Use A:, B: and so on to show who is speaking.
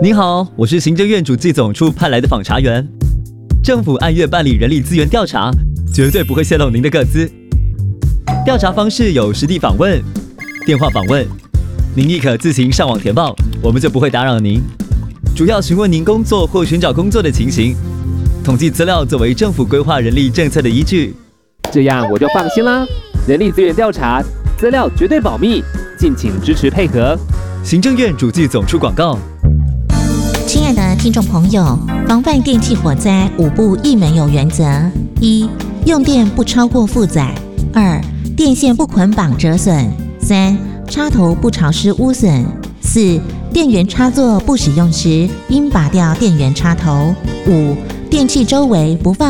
A: 您好，我是行政院主计总处派来的访查员。政府按月办理人力资源调查，绝对不会泄露您的个资。调查方式有实地访问、电话访问，您亦可自行上网填报，我们就不会打扰您。主要询问您工作或寻找工作的情形，统计资料作为政府规划人力政策的依据。
B: 这样我就放心啦。人力资源调查资料绝对保密，敬请支持配合。
A: 行政院主计总处广告。
C: 亲爱的听众朋友，防范电器火灾5不一没有原则： 1. 用电不超过负载； 2. 电线不捆绑折损； 3. 插头不潮湿污损； 4. 电源插座不使用时，应拔掉电源插头； 5. 电器周围不放